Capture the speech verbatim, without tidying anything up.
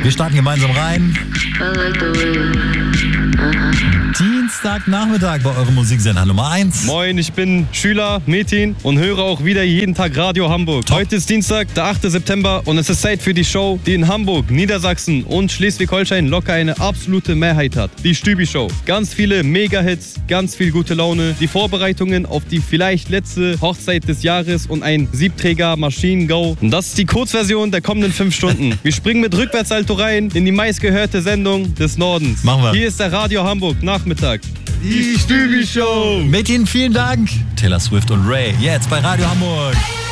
Wir starten gemeinsam rein. Dienstagnachmittag bei eurem Musiksender Nummer eins. Moin, ich bin Schüler, Metin und höre auch wieder jeden Tag Radio Hamburg. Top. Heute ist Dienstag, der achte September und es ist Zeit für die Show, die in Hamburg, Niedersachsen und Schleswig-Holstein locker eine absolute Mehrheit hat. Die Stübi-Show. Ganz viele Mega-Hits, ganz viel gute Laune, die Vorbereitungen auf die vielleicht letzte Hochzeit des Jahres und ein Siebträger Machine Go. Und das ist die Kurzversion der kommenden fünf Stunden. Wir springen mit Rückwärtsalto rein in die meistgehörte Sendung des Nordens. Machen wir. Hier ist der Radio Hamburg Nachmittag. Die Stübi-Show. Metin, vielen Dank. Taylor Swift und Ray, jetzt bei Radio Hamburg.